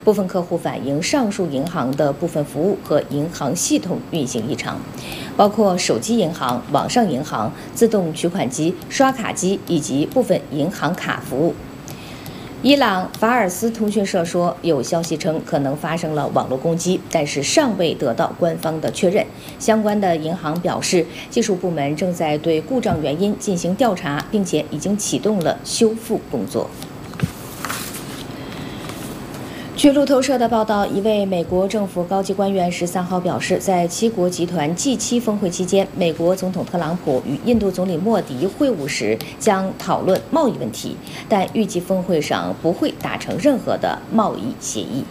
部分客户反映上述银行的部分服务和银行系统运行异常，包括手机银行、网上银行、自动取款机、刷卡机以及部分银行卡服务。伊朗法尔斯通讯社说，有消息称可能发生了网络攻击，但是尚未得到官方的确认。相关的银行表示，技术部门正在对故障原因进行调查，并且已经启动了修复工作。据路透社的报道，一位美国政府高级官员13号表示，在七国集团 G7 峰会期间，美国总统特朗普与印度总理莫迪会晤时将讨论贸易问题，但预计峰会上不会达成任何的贸易协议。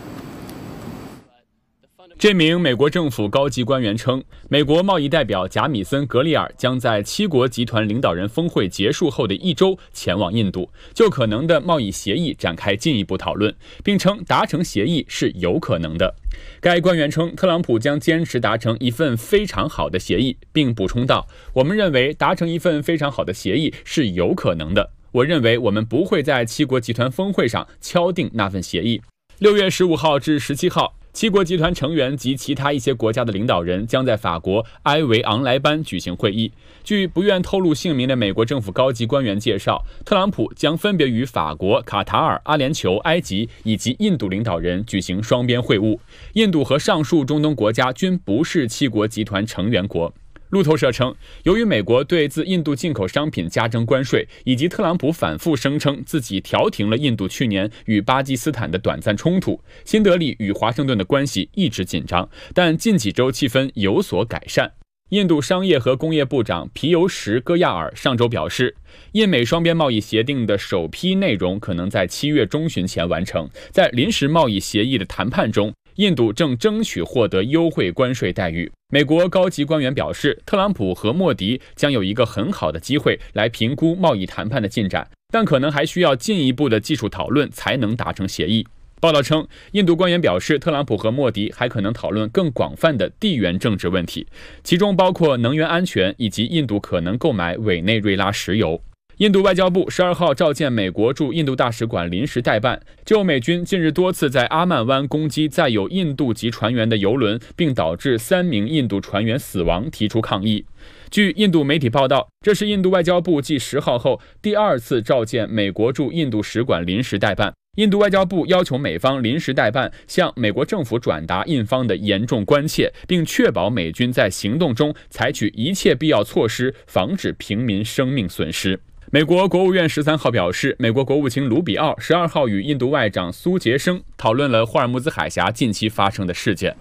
这名美国政府高级官员称，美国贸易代表贾米森·格里尔将在七国集团领导人峰会结束后的1周前往印度，就可能的贸易协议展开进一步讨论，并称达成协议是有可能的。该官员称，特朗普将坚持达成一份非常好的协议，并补充道：“我们认为达成一份非常好的协议是有可能的。我认为我们不会在七国集团峰会上敲定那份协议。”6月15号至17号。七国集团成员及其他一些国家的领导人将在法国埃维昂莱班举行会议。据不愿透露姓名的美国政府高级官员介绍，特朗普将分别与法国、卡塔尔、阿联酋、埃及以及印度领导人举行双边会晤。印度和上述中东国家均不是七国集团成员国。路透社称，由于美国对自印度进口商品加征关税，以及特朗普反复声称自己调停了印度去年与巴基斯坦的短暂冲突，新德里与华盛顿的关系一直紧张，但近几周气氛有所改善。印度商业和工业部长皮尤什·戈亚尔上周表示，印美双边贸易协定的首批内容可能在7月中旬前完成。在临时贸易协议的谈判中，印度正争取获得优惠关税待遇。美国高级官员表示，特朗普和莫迪将有一个很好的机会来评估贸易谈判的进展，但可能还需要进一步的技术讨论才能达成协议。报道称，印度官员表示，特朗普和莫迪还可能讨论更广泛的地缘政治问题，其中包括能源安全以及印度可能购买委内瑞拉石油。印度外交部12号召见美国驻印度大使馆临时代办，就美军近日多次在阿曼湾攻击载有印度籍船员的油轮，并导致3名印度船员死亡提出抗议。据印度媒体报道，这是印度外交部继10号后第2次召见美国驻印度使馆临时代办。印度外交部要求美方临时代办向美国政府转达印方的严重关切，并确保美军在行动中采取一切必要措施，防止平民生命损失。美国国务院13号表示，美国国务卿卢比奥12号与印度外长苏杰生讨论了霍尔木兹海峡近期发生的事件。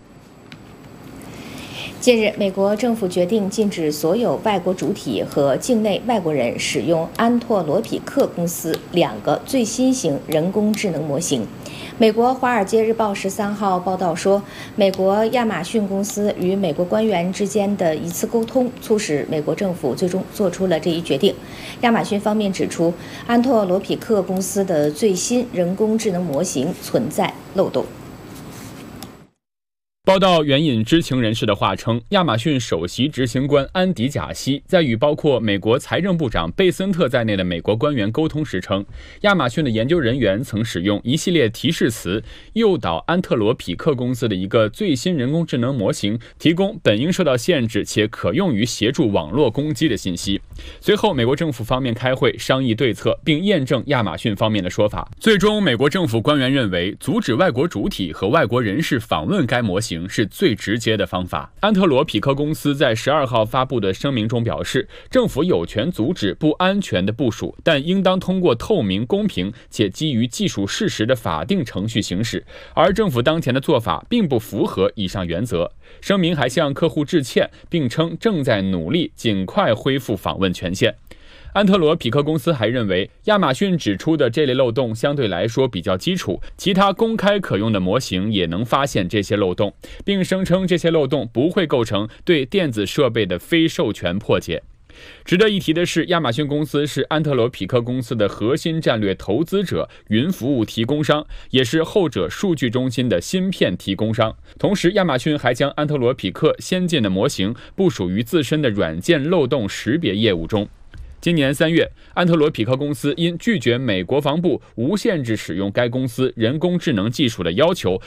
近日，美国政府决定禁止所有外国主体和境内外国人使用安托罗匹克公司2个最新型人工智能模型。美国《华尔街日报》13号报道说，美国亚马逊公司与美国官员之间的一次沟通，促使美国政府最终做出了这一决定。亚马逊方面指出，安托罗匹克公司的最新人工智能模型存在漏洞。 报道援引知情人士的话称，亚马逊首席执行官安迪·贾西在与包括美国财政部长贝森特在内的美国官员沟通时称，亚马逊的研究人员曾使用一系列提示词诱导安特罗匹克公司的一个最新人工智能模型提供本应受到限制且可用于协助网络攻击的信息。随后，美国政府方面开会商议对策，并验证亚马逊方面的说法。最终，美国政府官员认为，阻止外国主体和外国人士访问该模型是最直接的方法。安特罗匹克公司在12号发布的声明中表示，政府有权阻止不安全的部署，但应当通过透明、公平且基于技术事实的法定程序行使，而政府当前的做法并不符合以上原则。声明还向客户致歉，并称正在努力尽快恢复访问权限。安特罗匹克公司还认为，亚马逊指出的这类漏洞相对来说比较基础，其他公开可用的模型也能发现这些漏洞，并声称这些漏洞不会构成对电子设备的非授权破解。值得一提的是，亚马逊公司是安特罗匹克公司的核心战略投资者、云服务提供商，也是后者数据中心的芯片提供商。同时，亚马逊还将安特罗匹克先进的模型部署于自身的软件漏洞识别业务中。今年3月，安特罗匹克公司因拒绝美国防部无限制使用该公司人工智能技术的要求，